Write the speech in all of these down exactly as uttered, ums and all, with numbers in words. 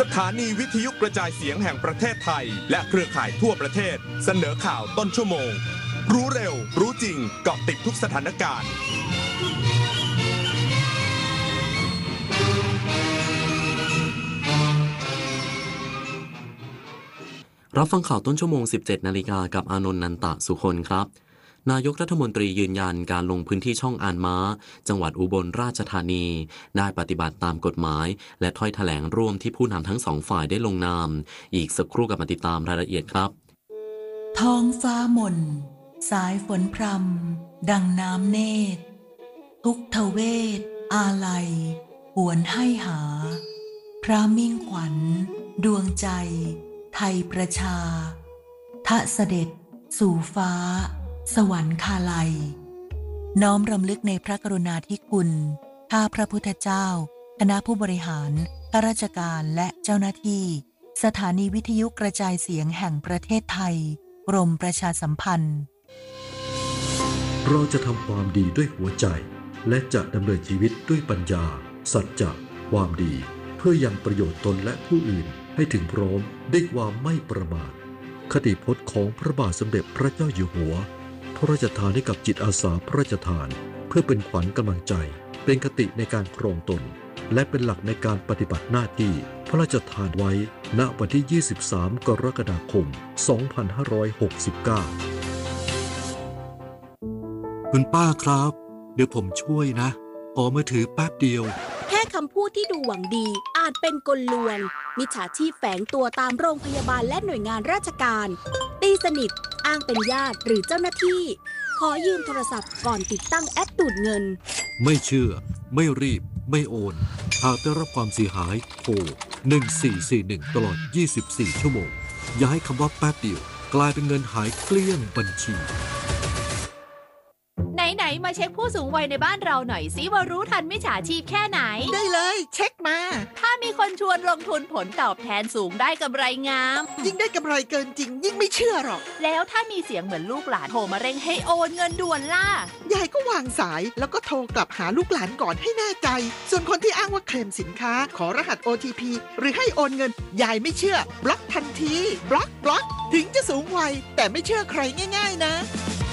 สถานีวิทยุกระจายเสียงแห่งประเทศไทยและเครือข่ายทั่วประเทศเสนอข่าวต้นชั่วโมงรู้เร็วรู้จริงเกาะติดทุกสถานการณ์รับฟังข่าวต้นชั่วโมง สิบเจ็ดนาฬิกากับอานนท์ นันตะสุคนครับนายกรัฐมนตรียืนยันการลงพื้นที่ช่องอานม้าจังหวัดอุบลราชธานีได้ปฏิบัติตามกฎหมายและถ้อยแถลงร่วมที่ผู้นำทั้งสองฝ่ายได้ลงนามอีกสักครู่กับมาติดตามรายละเอียดครับท้องฟ้าหม่นสายฝนพรำดังน้ำเนตรทุกทเวศอาลัยหวนให้หาพระมิ่งขวัญดวงใจไทยประชาทะเสด็จสู่ฟ้าสวรรคาลัยน้อมรำลึกในพระกรุณาธิคุณข้าพระพุทธเจ้าคณะผู้บริหารข้าราชการและเจ้าหน้าที่สถานีวิทยุกระจายเสียงแห่งประเทศไทยกรมประชาสัมพันธ์เราจะทำความดีด้วยหัวใจและจะดำเนินชีวิตด้วยปัญญาสัจจะความดีเพื่อยังประโยชน์ตนและผู้อื่นให้ถึงพร้อมด้วยความไม่ประมาทคติพจน์ของพระบาทสมเด็จพระเจ้าอยู่หัวพระราชทานให้กับจิตอาสาพระราชทานเพื่อเป็นขวัญกำลังใจเป็นคติในการครองตนและเป็นหลักในการปฏิบัติหน้าที่พระราชทานไว้ณวันที่ยี่สิบสามกรกฎาคมสองพันห้าร้อยหกสิบเก้าคุณป้าครับเดี๋ยวผมช่วยนะขอมือถือแป๊บเดียวแค่คำพูดที่ดูหวังดีอาจเป็นกลลวงมิจฉาชีพแฝงตัวตามโรงพยาบาลและหน่วยงานราชการตีสนิทอ้างเป็นญาติหรือเจ้าหน้าที่ขอยืมโทรศัพท์ก่อนติดตั้งแอปดูดเงินไม่เชื่อไม่รีบไม่โอนหากได้รับความเสียหายโทรหนึ่งสี่สี่หนึ่งตลอดยี่สิบสี่ชั่วโมงอย่าให้คำว่าแป๊บเดียวกลายเป็นเงินหายเกลี้ยงบัญชีไหนๆมาเช็คผู้สูงวัยในบ้านเราหน่อยสิว่ารู้ทันมิจฉาชีพแค่ไหนได้เลยเช็คมาถ้ามีคนชวนลงทุนผลตอบแทนสูงได้กำไรงามยิ่งได้กำไรเกินจริงยิ่งไม่เชื่อหรอกแล้วถ้ามีเสียงเหมือนลูกหลานโทรมาเร่งให้โอนเงินด่วนล่ะยายก็วางสายแล้วก็โทรกลับหาลูกหลานก่อนให้แน่ใจส่วนคนที่อ้างว่าเคลมสินค้าขอรหัส โอ ที พี หรือให้โอนเงินยายไม่เชื่อบล็อกทันทีบล็อกบล็อกถึงจะสูงวัยแต่ไม่เชื่อใครง่ายๆนะ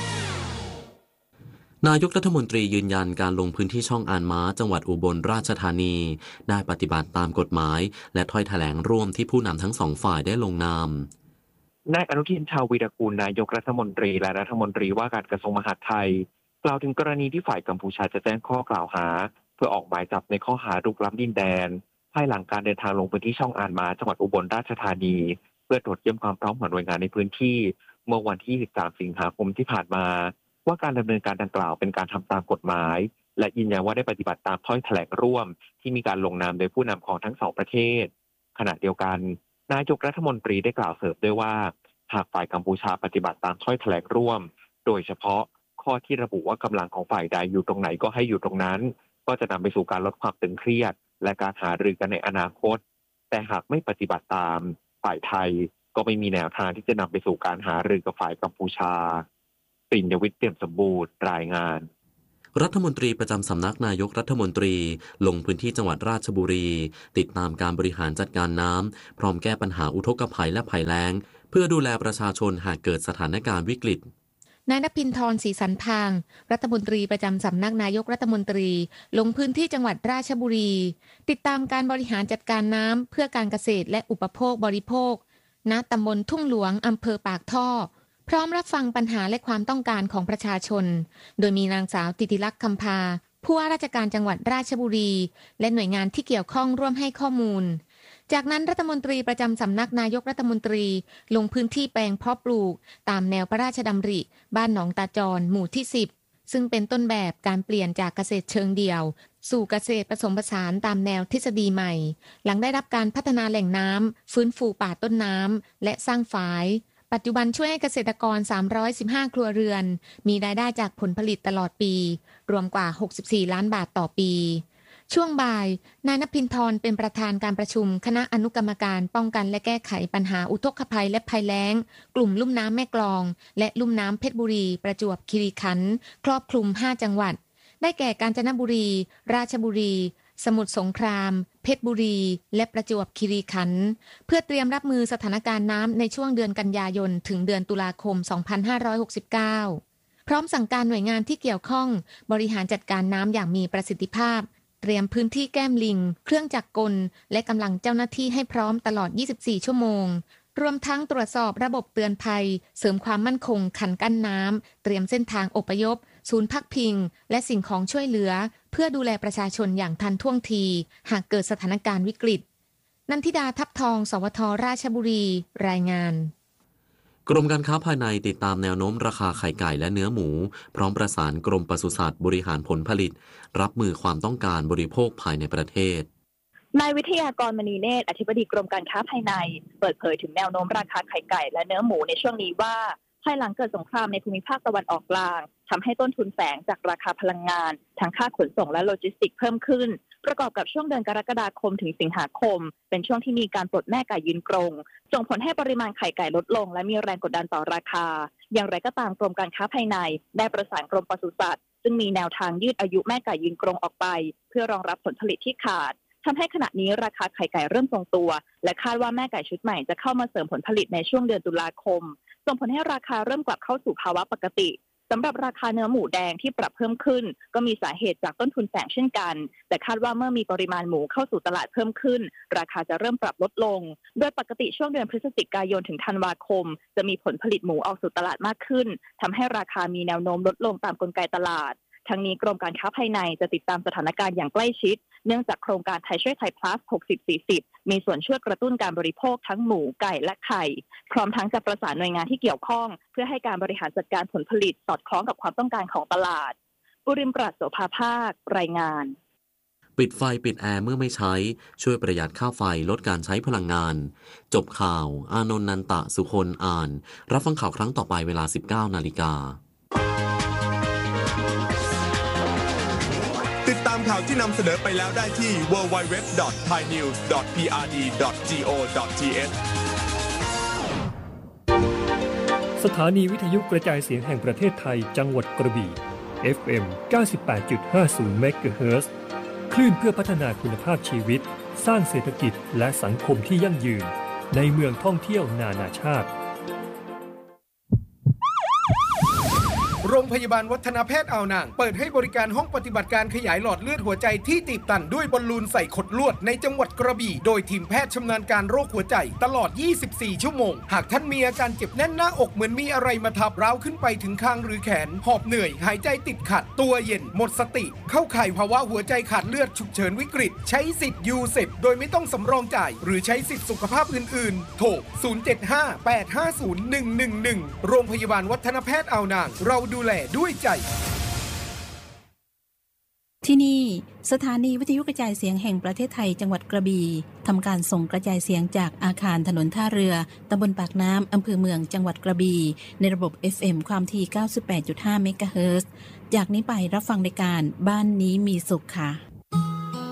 นายกรัฐมนตรียืนยันการลงพื้นที่ช่องอานม้าจังหวัดอุบลราชธานีได้ปฏิบัติตามกฎหมายและถ้อยแถลงร่วมที่ผู้นำทั้งสองฝ่ายได้ลงนามนายอนุทินชาญวีรกูลนายกรัฐมนตรีและรัฐมนตรีว่าการกระทรวงมหาดไทยกล่าวถึงกรณีที่ฝ่ายกัมพูชาจะแจ้งข้อกล่าวหาเพื่อออกหมายจับในข้อหารุกล้ำดินแดนภายหลังการเดินทางลงพื้นที่ช่องอานม้าจังหวัดอุบลราชธานีเพื่อตรวจเยี่ยมความพร้อมของหน่วยงานในพื้นที่เมื่อวันที่สิบสามสิงหาคมที่ผ่านมาว่าการดำเนินการดังกล่าวเป็นการทำตามกฎหมายและยืนยันว่าได้ปฏิบัติตามถ้อยแถลงร่วมที่มีการลงนามโดยผู้นำของทั้งสองประเทศขณะเดียวกันนายกรัฐมนตรีได้กล่าวเสริมด้วยว่าหากฝ่ายกัมพูชาปฏิบัติตามถ้อยแถลงร่วมโดยเฉพาะข้อที่ระบุว่ากำลังของฝ่ายใดอยู่ตรงไหนก็ให้อยู่ตรงนั้นก็จะนำไปสู่การลดความตึงเครียดและการหารือกันในอนาคตแต่หากไม่ปฏิบัติตามฝ่ายไทยก็ไม่มีแนวทางที่จะนำไปสู่การหารือกับฝ่ายกัมพูชาปิ่นยวิทย์เปี่ยมสมบูรณ์รายงานรัฐมนตรีประจำสำนักนายกรัฐมนตรีลงพื้นที่จังหวัดราชบุรีติดตามการบริหารจัดการน้ำพร้อมแก้ปัญหาอุทกภัยและภัยแล้งเพื่อดูแลประชาชนหากเกิดสถานการณ์วิกฤตนายณภินทร์ศรีสันพางรัฐมนตรีประจำสำนักนายกรัฐมนตรีลงพื้นที่จังหวัดราชบุรีติดตามการบริหารจัดการน้ำเพื่อการเกษตรและอุปโภคบริโภคณตำบลทุ่งหลวงอำเภอปากท่อพร้อมรับฟังปัญหาและความต้องการของประชาชนโดยมีนางสาวติติลักษณ์คำพาผู้ว่าราชการจังหวัดราชบุรีและหน่วยงานที่เกี่ยวข้องร่วมให้ข้อมูลจากนั้นรัฐมนตรีประจำสำนักนายกรัฐมนตรีลงพื้นที่แปลงเพาะปลูกตามแนวพระราชดำริบ้านหนองตาจรหมู่ที่สิบซึ่งเป็นต้นแบบการเปลี่ยนจากเกษตรเชิงเดี่ยวสู่เกษตรผสมผสานตามแนวทฤษฎีใหม่หลังได้รับการพัฒนาแหล่งน้ำฟื้นฟูป่าต้นน้ำและสร้างฝายปัจจุบันช่วยให้เกษตรกรสามร้อยสิบห้าครัวเรือนมีรายได้จากผลผลิตตลอดปีรวมกว่าหกสิบสี่ล้านบาทต่อปีช่วงบ่ายนายณภินทร์เป็นประธานการประชุมคณะอนุกรรมการป้องกันและแก้ไขปัญหาอุทกภัยและภัยแล้งกลุ่มลุ่มน้ำแม่กลองและลุ่มน้ำเพชรบุรีประจวบคีรีขันธ์ครอบคลุมห้าจังหวัดได้แก่กาญจนบุรีราชบุรีสมุทรสงครามเพชรบุรีและประจวบคีรีขันธ์เพื่อเตรียมรับมือสถานการณ์น้ำในช่วงเดือนกันยายนถึงเดือนตุลาคมสองพันห้าร้อยหกสิบเก้าพร้อมสั่งการหน่วยงานที่เกี่ยวข้องบริหารจัดการน้ำอย่างมีประสิทธิภาพเตรียมพื้นที่แก้มลิงเครื่องจักรกลและกำลังเจ้าหน้าที่ให้พร้อมตลอดยี่สิบสี่ชั่วโมงรวมทั้งตรวจสอบระบบเตือนภัยเสริมความมั่นคงคันกั้นน้ำเตรียมเส้นทางอพยพศูนย์พักพิงและสิ่งของช่วยเหลือเพื่อดูแลประชาชนอย่างทันท่วงทีหากเกิดสถานการณ์วิกฤตนันทิดาทับทองสวทราชบุรีรายงานกรมการค้าภายในติดตามแนวโน้มราคาไข่ไก่และเนื้อหมูพร้อมประสานกรมปศุสัตว์บริหารผลผลิตรับมือความต้องการบริโภคภายในประเทศนายวิทยากรมณีเนตรอธิบดีกรมการค้าภายในเปิดเผยถึงแนวโน้มราคาไข่ไก่และเนื้อหมูในช่วงนี้ว่าภายหลังเกิดสงครามในภูมิภาคตะวันออกกลางทำให้ต้นทุนแฝงจากราคาพลังงานทั้งค่าขนส่งและโลจิสติกเพิ่มขึ้นประกอบกับช่วงเดือนกรกฎาคมถึงสิงหาคมเป็นช่วงที่มีการปลดแม่ไก่ยืนกรงส่งผลให้ปริมาณไข่ไก่ลดลงและมีแรงกดดันต่อราคาอย่างไรก็ตามกรมการค้าภายในได้ประสานกรมปศุสัตว์ซึ่งมีแนวทางยืดอายุแม่ไก่ยืนกรงออกไปเพื่อรองรับผลผลิตที่ขาดทำให้ขณะนี้ราคาไข่ไก่เริ่มทรงตัวและคาดว่าแม่ไก่ชุดใหม่จะเข้ามาเสริมผลผลิตในช่วงเดือนตุลาคมส่งผลให้ราคาเริ่มกลับเข้าสู่ภาวะปกติสำหรับราคาเนื้อหมูแดงที่ปรับเพิ่มขึ้นก็มีสาเหตุจากต้นทุนแฝงเช่นกันแต่คาดว่าเมื่อมีปริมาณหมูเข้าสู่ตลาดเพิ่มขึ้นราคาจะเริ่มปรับลดลงโดยปกติช่วงเดือนพฤศจิกายนถึงธันวาคมจะมีผลผลิตหมูออกสู่ตลาดมากขึ้นทำให้ราคามีแนวโน้มลดลงตามกลไกตลาดทั้งนี้กรมการค้าภายในจะติดตามสถานการณ์อย่างใกล้ชิดเนื่องจากโครงการไทยช่วยไทย plus หกสิบ สี่สิบมีส่วนช่วยกระตุ้นการบริโภคทั้งหมูไก่และไข่พร้อมทั้งจะประสานหน่วยงานที่เกี่ยวข้องเพื่อให้การบริหารจัดการผลผลิตสอดคล้องกับความต้องการของตลาดปุริมปราศโสภาภาครายงานปิดไฟปิดแอร์เมื่อไม่ใช้ช่วยประหยัดค่าไฟลดการใช้พลังงานจบข่าวอานนท์นันตะสุคนอ่านรับฟังข่าวครั้งต่อไปเวลา สิบเก้านาฬิกาติดตามข่าวที่นำเสนอไปแล้วได้ที่ ดับเบิลยู ดับเบิลยู ดับเบิลยู ดอท ไทยนิวส์ ดอท พี อาร์ ดี ดอท จี โอ ดอท ที เอชสถานีวิทยุกระจายเสียงแห่งประเทศไทยจังหวัดกระบี่ เอฟ เอ็ม เก้าสิบแปดจุดห้าศูนย์ เมกะเฮิรตซ์ คลื่นเพื่อพัฒนาคุณภาพชีวิตสร้างเศรษฐกิจและสังคมที่ยั่งยืนในเมืองท่องเที่ยวนานาชาติโรงพยาบาลวัฒนแพทย์อ่าวนางเปิดให้บริการห้องปฏิบัติการขยายหลอดเลือดหัวใจที่ตีบตันด้วยบอลลูนใส่ขดลวดในจังหวัดกระบี่โดยทีมแพทย์ชำนาญการโรคหัวใจตลอดยี่สิบสี่ชั่วโมงหากท่านมีอาการเจ็บแน่นหน้าอกเหมือนมีอะไรมาทับร้าวขึ้นไปถึงคางหรือแขนหอบเหนื่อยหายใจติดขัดตัวเย็นหมดสติเข้าข่ายภาวะหัวใจขาดเลือดฉุกเฉินวิกฤตใช้สิทธิ์ยูเซปโดยไม่ต้องสำรองจ่ายหรือใช้สิทธิสุขภาพอื่นๆโทรศูนย์ เจ็ด ห้า แปด ห้า ศูนย์ หนึ่ง หนึ่ง หนึ่งโรงพยาบาลวัฒนแพทย์อ่าวนางเราดูแลด้วยใจที่นี่สถานีวิทยุกระจายเสียงแห่งประเทศไทยจังหวัดกระบี่ทำการส่งกระจายเสียงจากอาคารถนนท่าเรือตำบลปากน้ำอำเภอเมืองจังหวัดกระบี่ในระบบ เอฟ เอ็ม ความถี่ เก้าสิบแปดจุดห้า เมกะเฮิรตซ์จากนี้ไปรับฟังรายการบ้านนี้มีสุขค่ะ